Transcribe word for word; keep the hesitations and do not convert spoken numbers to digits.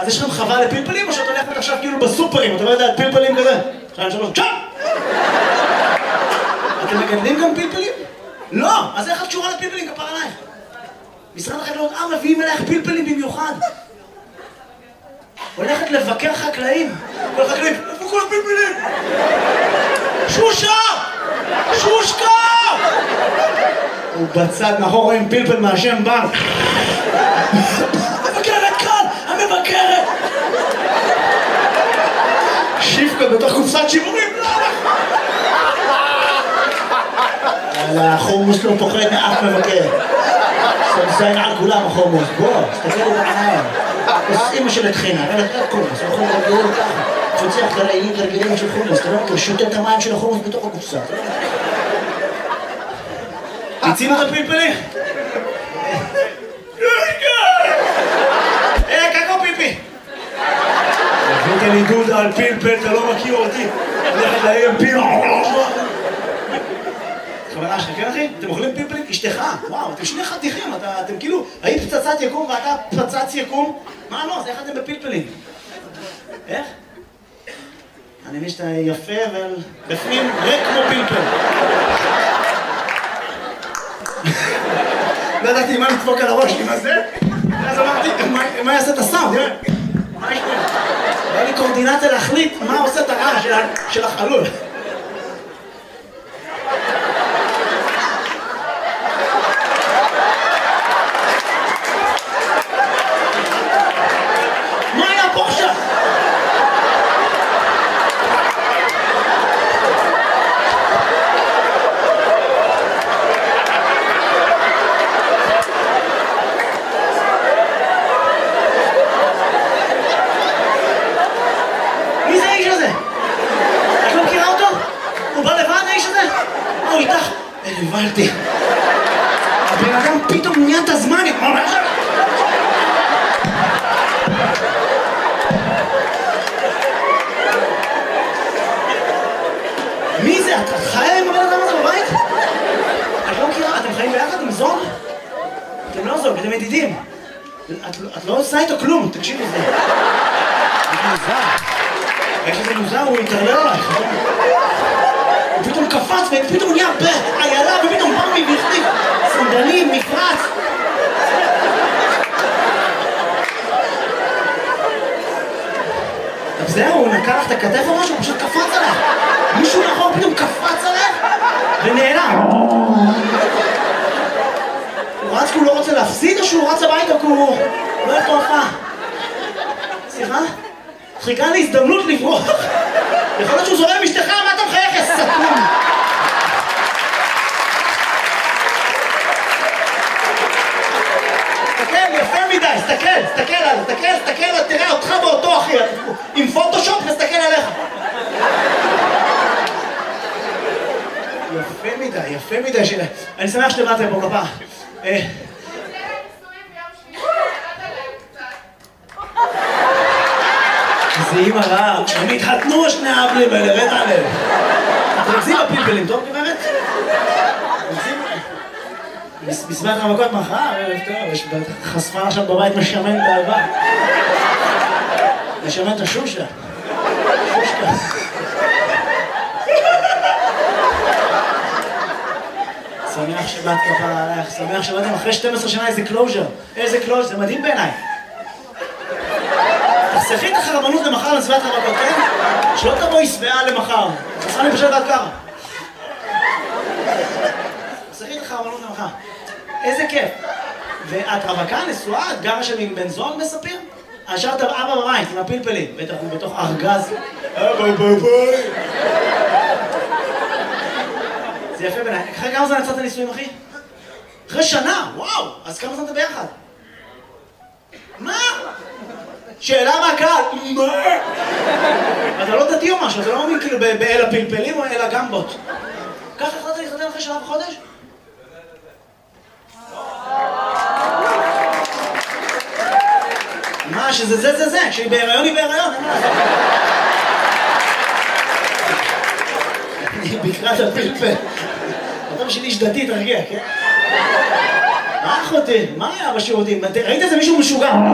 אז יש לכם חווה לפלפלים, או שאת הולכת עכשיו כאילו בסופרים, אתה לא יודע, פלפלים כזה? שתיים, שלוש, צ'אפ! אתם מגדלים גם פלפלים? לא! אז איך את קשורה לפלפלים? כפר עלייך. משרד החקלאות, אה, מביאים אלייך פלפלים במיוחד. הולכת לבקר חקלאים. כל חקלאים, איפה כל הפלפלים? שושה! שושקה! הוא בצד מאחור רואים פלפל מהשם בא. המבקרת כאן! המבקרת! שיפקה בתוך קופסת שימורים. החומוס לא פוחד מאף מבקר. סמסיין על כולם החומוס. בוא, תסתכל לי בעיניים. יש אימא של התחינה, אין לך חומוס, הוא יכול להגיע ככה. תפצח גרעינים גרגילים של חומוס, אתה לא מכיר, שותה את המים של החומוס בתוך הקופסה. תצינו את הפלפלים? אה, קקו פיפי! הבאת לי דודה על פלפל, אתה לא מכיר אותי. הולכת להם פיל. חברה שלך, כן אחי? אתם אוכלים פלפלים? אשתך, וואו, אתם שני חתיכים, אתם כאילו, היית פצצת יקום ואתה פצץ יקום? מה לא? אז איך אתם בפלפלים? איך? אני מבין שאתה יפה, אבל בפנים ריק כמו פלפל. לא ידעתי מה לדפוק על הראש, עם הזה? ואז אמרתי, מה יעשה את הסאונד? מה יש פה? היה לי קורדינציה להחליט מה עושה את הרעש של החלול. מה היה פה עכשיו? מי זה האיש הזה? את לא מכירה אותו? הוא בא לבד האיש הזה? מה הוא איתך? הבנתי. הבן אדם פתאום נהיה את הזמן. מי זה? את חיה עם הבן אדם הזה בבית? את לא מכירה? אתם חיים ביחד עם זוג? אתם לא זוג, אתם ידידים. את לא עושה איתו כלום, תקשיב לזה. זה מוזר. איך שזה מוזר, הוא יתערלל עלייך. הוא פתאום קפץ ופתאום נהיה בעיילה ופתאום בא מבכתיב. סנדלים, מפרץ. אז זהו, הוא נקע לך את הכתף או משהו, הוא פשוט קפץ עליך. מישהו מאחור פתאום קפץ עליך ונעלם. הוא רץ כי הוא לא רוצה להפסיד או שהוא רץ הביתה כי הוא לא הולך להופעה? סליחה? חיכה לי הזדמנות לברוח. יכול להיות שהוא זורם משתך, מה אתה מחייך, יא סתום? תסתכל, יפה מדי, תסתכל, תסתכל עליו, תסתכל, תסתכל, תראה אותך באותו אחי, עם פוטושופ נסתכל עליך. יפה מדי, יפה מדי שלה. אני שמח שבאתם פה כפה. זה אימא רעה, הם התחתנו שני האבלים האלה, רד עליהם. תרקזים בפלפלים, טוב גברת? בסביבת המכות מחר, ערב טוב, יש חשפה עכשיו בבית משמן באהבה. משמן את השושה. שושקה. שמח שבאת כפרה עלייך, שמח שבאתם אחרי שתים עשרה שנה איזה קלוז'ר. איזה קלוז'ר, זה מדהים בעיניי. תחסכי את החרבנות למחר לסביבת המכות, כן? שלא תבואי שבעה למחר. חסכה לי פשוט עד ככה. תחסכי את החרבנות למחר. איזה כיף. ואת רווקה, נשואה, את גרה שם עם בן זוג מספיר? השארת אבא בבית עם הפלפלים, בטח הוא בתוך ארגז. אבא בבית. זה יפה בעיניי. אחרי כמה זמן יצאת נישואים, אחי? אחרי שנה, וואו! אז כמה זמן אתה ביחד? מה? שאלה מהקהל, מה? אתה לא דתי או משהו, אתה לא מאמין כאילו באל הפלפלים או אל הגמבות. ככה החלטת להתחתן אחרי שנה וחודש? מה, שזה זה זה זה, כשהיא בהיריון היא בהיריון, אין מה לעשות. אני בקרת הפלפל. אתה בשביל איש דתי, תרגיע, כן? מה אחותי? מה היה בשירותים? ראית איזה מישהו משוגע?